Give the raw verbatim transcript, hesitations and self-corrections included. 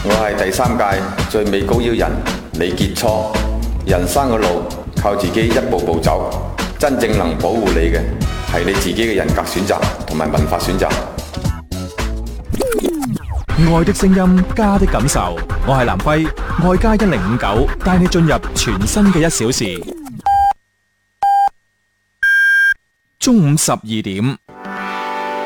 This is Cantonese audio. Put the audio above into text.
我係第三屆最美高腰人李傑初。人生嘅路靠自己一步步走，真正能保護你嘅係你自己嘅人格選擇同埋文化選擇。 愛的聲音，家的感受。我係南輝，愛家一零五九，帶你進入全新嘅一小時。中午十二點。